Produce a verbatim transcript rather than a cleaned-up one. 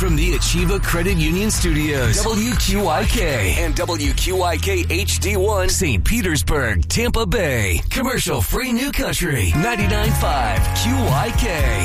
from the Achieva Credit Union Studios, W Q I K and W Q I K H D one, Saint Petersburg, Tampa Bay. Commercial free New Country, ninety-nine point five Q I K.